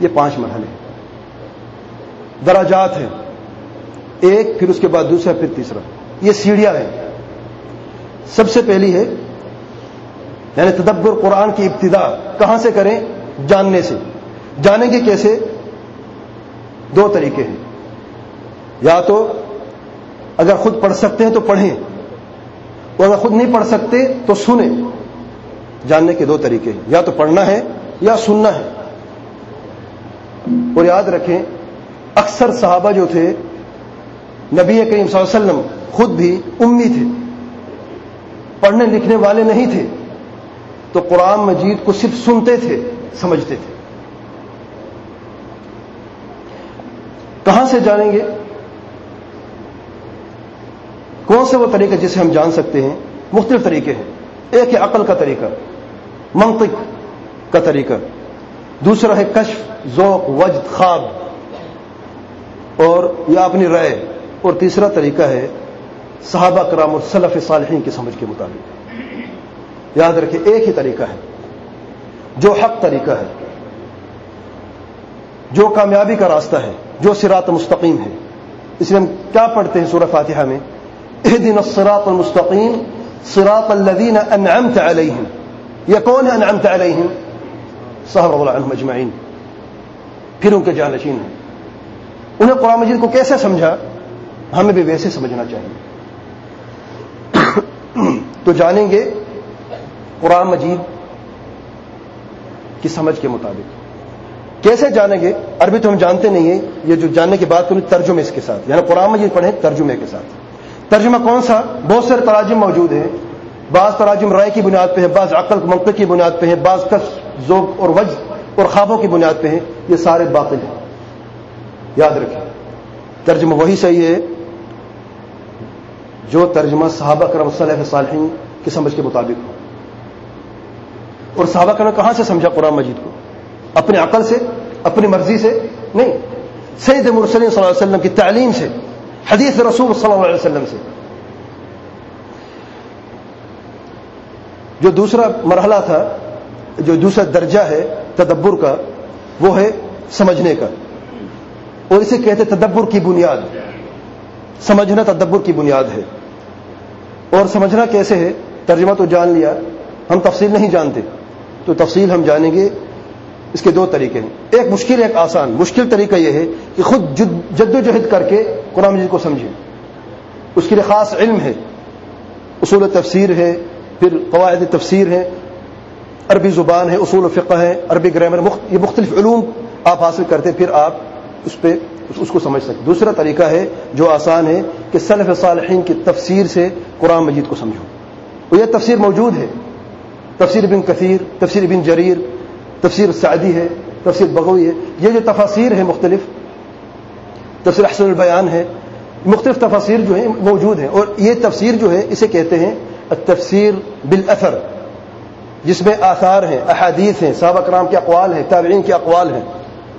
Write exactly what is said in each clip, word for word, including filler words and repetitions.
یہ پانچ مرحلے دراجات ہیں، ایک پھر اس کے بعد دوسرا پھر تیسرا، یہ سیڑھیاں ہیں. سب سے پہلی ہے یعنی تدبر قرآن کی ابتدا کہاں سے کریں؟ جاننے سے. جانیں گے کیسے؟ دو طریقے ہیں. یا تو اگر خود پڑھ سکتے ہیں تو پڑھیں، اور اگر خود نہیں پڑھ سکتے تو سنیں. جاننے کے دو طریقے ہیں، یا تو پڑھنا ہے یا سننا ہے. اور یاد رکھیں اکثر صحابہ جو تھے نبی کریم صلی اللہ علیہ وسلم خود بھی امی تھے، پڑھنے لکھنے والے نہیں تھے، تو قرآن مجید کو صرف سنتے تھے، سمجھتے تھے. کہاں سے جانیں گے؟ کون سے وہ طریقے جسے ہم جان سکتے ہیں؟ مختلف طریقے ہیں. ایک ہے عقل کا طریقہ، منطق کا طریقہ. دوسرا ہے کشف، ذوق، وجد، خواب، اور یا اپنی رائے. اور تیسرا طریقہ ہے صحابہ کرام اور سلف صالحین کی سمجھ کے مطابق. یاد رکھیں ایک ہی طریقہ ہے جو حق طریقہ ہے، جو کامیابی کا راستہ ہے، جو صراط مستقیم ہے. اس لیے ہم کیا پڑھتے ہیں سورہ فاتحہ میں؟ اہدنا الصراط المستقیم صراط الذین انعمت علیہم. یہ کون ہے انعمت علیہم؟ صحابہ رضی اللہ عنہم اجمعین، پھر ان کے جانشین ہیں. انہیں قرآن مجید کو کیسے سمجھا؟ ہمیں بھی ویسے سمجھنا چاہیے. تو جانیں گے قرآن مجید کی سمجھ کے مطابق. کیسے جانیں گے؟ عربی تو ہم جانتے نہیں ہیں. یہ جو جاننے کی بات کریں ترجمے اس کے ساتھ، یعنی قرآن مجید پڑھیں ترجمے کے ساتھ. ترجمہ کون سا؟ بہت سارے تراجم موجود ہیں. بعض تراجم رائے کی بنیاد پہ ہیں، بعض عقل منطق کی بنیاد پہ ہیں، بعض کشف، ذوق اور وجد اور خوابوں کی بنیاد پہ ہیں. یہ سارے باطل ہیں. یاد رکھیں ترجمہ وہی صحیح ہے جو ترجمہ صحابہ کرام سلف صالحین کی سمجھ کے مطابق ہو. اور صحابہ کرام کہاں سے سمجھا قرآن مجید کو؟ اپنے عقل سے، اپنی مرضی سے نہیں، سید مرسلین صلی اللہ علیہ وسلم کی تعلیم سے، حدیث رسول صلی اللہ علیہ وسلم سے. جو دوسرا مرحلہ تھا، جو دوسرا درجہ ہے تدبر کا، وہ ہے سمجھنے کا. اور اسے کہتے تدبر کی بنیاد. سمجھنا تدبر کی بنیاد ہے. اور سمجھنا کیسے ہے؟ ترجمہ تو جان لیا، ہم تفصیل نہیں جانتے، تو تفصیل ہم جانیں گے. اس کے دو طریقے ہیں، ایک مشکل ایک آسان. مشکل طریقہ یہ ہے کہ خود جد و جہد کر کے قرآن مجید کو سمجھیں. اس کے لیے خاص علم ہے، اصول تفسیر ہے، پھر قواعد تفسیر ہے، عربی زبان ہے، اصول فقہ ہے، عربی گرامر، یہ مختلف علوم آپ حاصل کرتے پھر آپ اس پہ اس کو سمجھ سکتے. دوسرا طریقہ ہے جو آسان ہے کہ سلف صالحین کی تفسیر سے قرآن مجید کو سمجھو. اور یہ تفسیر موجود ہے، تفسیر ابن کثیر، تفسیر ابن جریر، تفسیر سعدی ہے، تفسیر بغوی ہے. یہ جو تفاسیر ہیں مختلف، تفسیر احسن البیان ہے، مختلف تفاسیر جو ہیں موجود ہیں. اور یہ تفسیر جو ہے اسے کہتے ہیں التفسیر بالاثر، جس میں آثار ہیں، احادیث ہیں، صحابہ کرام کے اقوال ہیں، تابعین کے اقوال ہیں.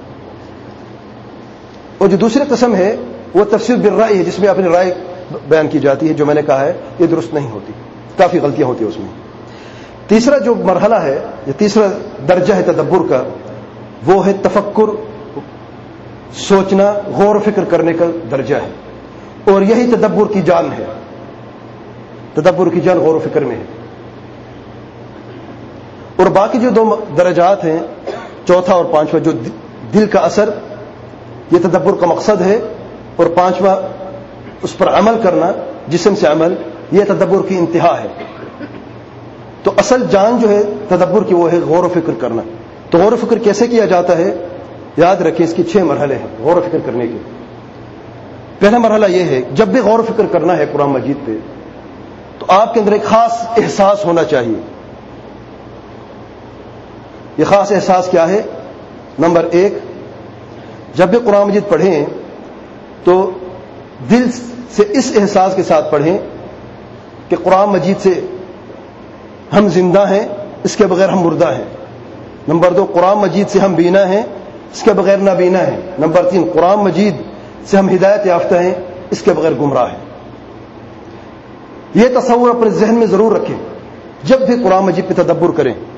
اور جو دوسری قسم ہے وہ تفسیر بالرأی ہے، جس میں اپنی رائے بیان کی جاتی ہے. جو میں نے کہا ہے یہ درست نہیں ہوتی، کافی غلطیاں ہوتی ہیں اس میں. تیسرا جو مرحلہ ہے، یہ تیسرا درجہ ہے تدبر کا، وہ ہے تفکر، سوچنا، غور و فکر کرنے کا درجہ ہے. اور یہی تدبر کی جان ہے. تدبر کی جان غور و فکر میں ہے. اور باقی جو دو درجات ہیں، چوتھا اور پانچواں، جو دل کا اثر، یہ تدبر کا مقصد ہے. اور پانچواں اس پر عمل کرنا، جسم سے عمل، یہ تدبر کی انتہا ہے. تو اصل جان جو ہے تدبر کی وہ ہے غور و فکر کرنا. تو غور و فکر کیسے کیا جاتا ہے؟ یاد رکھیں اس کی چھ مرحلے ہیں غور و فکر کرنے کے. پہلا مرحلہ یہ ہے جب بھی غور و فکر کرنا ہے قرآن مجید پہ تو آپ کے اندر ایک خاص احساس ہونا چاہیے. یہ خاص احساس کیا ہے؟ نمبر ایک، جب بھی قرآن مجید پڑھیں تو دل سے اس احساس کے ساتھ پڑھیں کہ قرآن مجید سے ہم زندہ ہیں، اس کے بغیر ہم مردہ ہیں. نمبر دو، قرآن مجید سے ہم بینا ہیں، اس کے بغیر نابینا ہیں. نمبر تین، قرآن مجید سے ہم ہدایت یافتہ ہیں، اس کے بغیر گمراہ ہیں. یہ تصور اپنے ذہن میں ضرور رکھیں جب بھی قرآن مجید پہ تدبر کریں.